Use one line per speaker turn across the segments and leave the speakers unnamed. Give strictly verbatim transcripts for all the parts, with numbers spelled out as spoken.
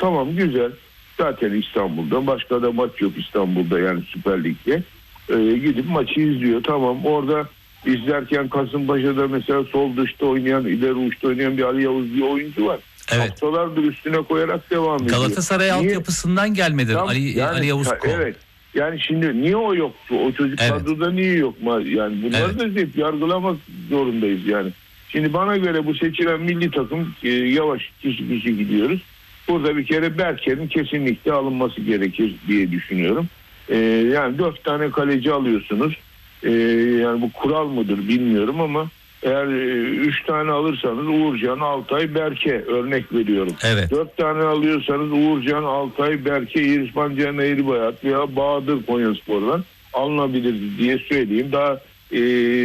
Tamam, güzel. Zaten İstanbul'da. Başka da maç yok İstanbul'da, yani Süper Lig'de. Ee, gidip maçı izliyor. Tamam, orada izlerken Kasımpaşa'da mesela sol dışta oynayan, ileri uçta oynayan bir Ali Yavuz bir oyuncu var.
Evet.
Haftalardır üstüne koyarak devam ediyor.
Galatasaray altyapısından gelmedir
Tam,
Ali,
yani,
Ali Yavuz Kol.
Evet. Yani şimdi niye o yoktu? O çocuk
Evet.
kadroda niye yok? Yani bunları
Evet.
da hep yargılamak zorundayız yani. Şimdi bana göre bu seçilen milli takım e, yavaş kişi kişi gidiyoruz. Burada bir kere Berke'nin kesinlikle alınması gerekir diye düşünüyorum. E, yani dört tane kaleci alıyorsunuz. E, yani bu kural mıdır bilmiyorum ama eğer e, üç tane alırsanız Uğurcan, Altay, Berke örnek veriyorum.
Evet.
Dört tane alıyorsanız Uğurcan, Altay, Berke, İrfan Can Eğribayat veya Bahadır Konyaspor'dan alınabilir diye söyleyeyim. Daha e,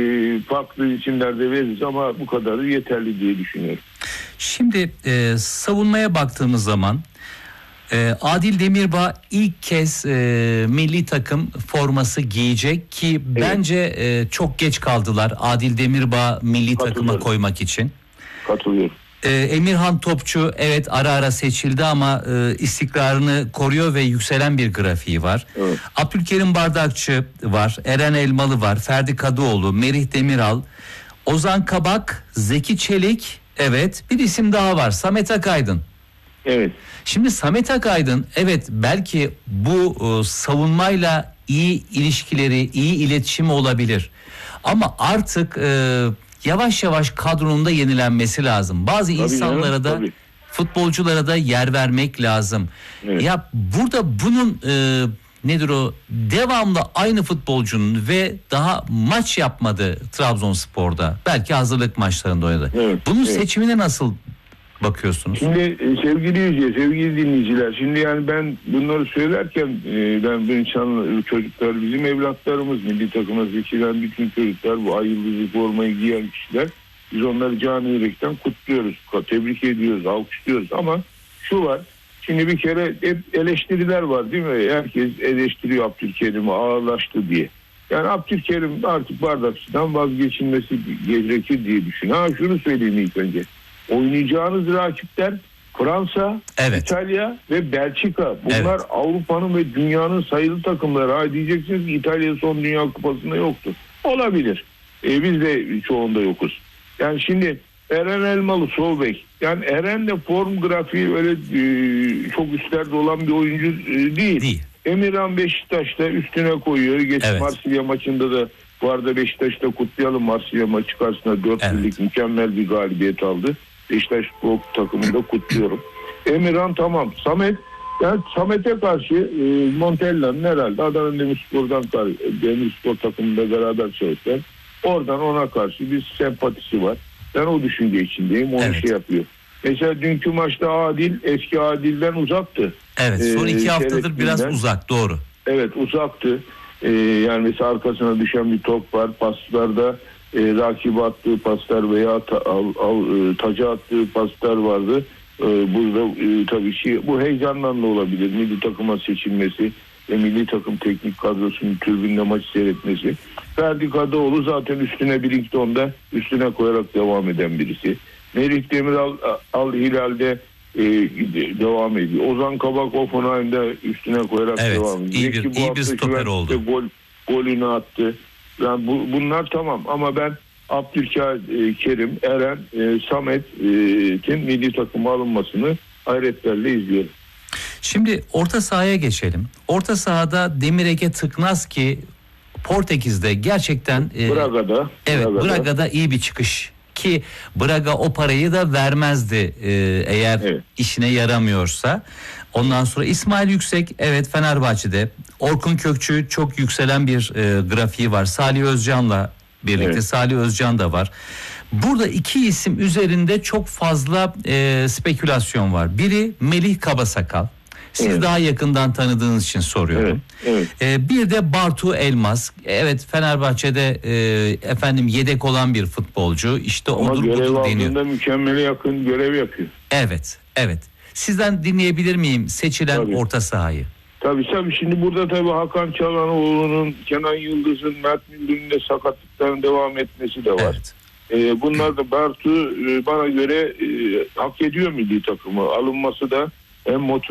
farklı isimlerde veririz ama bu kadarı yeterli diye düşünüyorum.
Şimdi e, savunmaya baktığımız zaman e, Adil Demirbağ ilk kez e, milli takım forması giyecek ki evet. bence e, çok geç kaldılar Adil Demirbağ milli takıma koymak için.
Katılıyorum.
E, Emirhan Topçu evet ara ara seçildi ama e, istikrarını koruyor ve yükselen bir grafiği var. Evet. Abdülkerim Bardakçı var, Eren Elmalı var, Ferdi Kadıoğlu, Merih Demiral, Ozan Kabak, Zeki Çelik, evet bir isim daha var, Samet Akaydın.
Evet.
Şimdi Samet Akaydın evet belki bu e, savunmayla iyi ilişkileri, iyi iletişimi olabilir. Ama artık e, yavaş yavaş kadronun da yenilenmesi lazım. Bazı tabii insanlara canım, da tabii. futbolculara da yer vermek lazım. Evet. Ya burada bunun e, nedir o devamlı aynı futbolcunun ve daha maç yapmadı Trabzonspor'da. Belki hazırlık maçlarında oynadı. Evet, bunun evet. seçimine nasıl bakıyorsunuz?
Şimdi sevgili yüce, sevgili dinleyiciler, şimdi yani ben bunları söylerken e, ben bu insan çocuklar bizim evlatlarımız, milli takıma seçilen bütün çocuklar, bu ay yıldızı formayı giyen kişiler, biz onları canı yürekten kutluyoruz, tebrik ediyoruz, alkışlıyoruz ama şu var, şimdi bir kere hep eleştiriler var değil mi? Herkes eleştiriyor Abdülkerim'i, ağırlaştı diye. Yani Abdülkerim artık Bardakçı'dan vazgeçilmesi gerekir diye düşünüyorum. Ha şunu söyleyeyim ilk önce. Oynayacağınız rakipler Fransa, evet. İtalya ve Belçika. Bunlar evet. Avrupa'nın ve dünyanın sayılı takımları. Ha diyeceksiniz ki İtalya son Dünya Kupası'nda yoktu. Olabilir. E, biz de çoğunda yokuz. Yani şimdi Eren Elmalı sol bek. Yani Eren de form grafiği öyle e, çok üstlerde olan bir oyuncu e, değil. değil. Emirhan Beşiktaş'ta üstüne koyuyor. Geç evet. Marsilya maçında da bu arada Beşiktaş'ta kutlayalım. Marsilya maçı karşısında dört birlik evet. mükemmel bir galibiyet aldı. Beşiktaş futbol takımında kutluyorum. Emirhan tamam. Samet, yani Samet'e karşı e, Montella'nın herhalde Adana Demirspor'dan Demirspor takımında beraber çalıştılar. Oradan ona karşı bir sempatisi var. Ben o düşünce içindeyim. Onu evet. şey yapıyor. Mesela dünkü maçta Adil eski Adil'den uzaktı.
Evet son iki ee, haftadır biraz uzak doğru.
Evet uzaktı. Ee, yani mesela arkasına düşen bir top var. Paslarda e, rakibe attığı paslar veya ta, al, al, e, taca attığı paslar vardı. E, burada e, tabii şey, bu heyecandan da olabilir. Milli takıma seçilmesi ve milli takım teknik kadrosunun tribünde maçı seyretmesi. Ferdi Kadıoğlu zaten üstüne Billington'da üstüne koyarak devam eden birisi. Merih Demiral Al Hilal'de e, devam ediyor. Ozan Kabak Offenheim'de üstüne koyarak
evet,
devam ediyor.
İyi bir, iyi bir stoper oldu.
Gol, golünü attı. Yani bu, bunlar tamam ama ben Abdülkerim, Eren, e, Samet'in e, milli takıma alınmasını hayretlerle izliyorum.
Şimdi orta sahaya geçelim. Orta sahada Demir Ege Tıknaz ki Portekiz'de gerçekten e,
Braga'da
evet
Braga'da.
Braga'da iyi bir çıkış ki Braga o parayı da vermezdi e, eğer evet. işine yaramıyorsa. Ondan sonra İsmail Yüksek evet Fenerbahçe'de. Orkun Kökçü çok yükselen bir e, grafiği var. Salih Özcan'la birlikte evet. Salih Özcan da var. Burada iki isim üzerinde çok fazla e, spekülasyon var. Biri Melih Kabasakal. Siz evet. daha yakından tanıdığınız için soruyorum. Evet, evet. Ee, bir de Bartu Elmas. Evet Fenerbahçe'de e, efendim yedek olan bir futbolcu. İşte
ama
odur
görev
budur deniyor.
Ama mükemmele yakın görev yapıyor.
Evet, evet. Sizden dinleyebilir miyim seçilen tabii. orta sahayı?
Tabii tabii. Şimdi burada tabii Hakan Çalhanoğlu'nun, Kenan Yıldız'ın, Mert Müldür'ün de sakatlıkların devam etmesi de var. Evet. Ee, bunlar da Bartu e, bana göre e, hak ediyor milli takımı. Alınması da hem motiv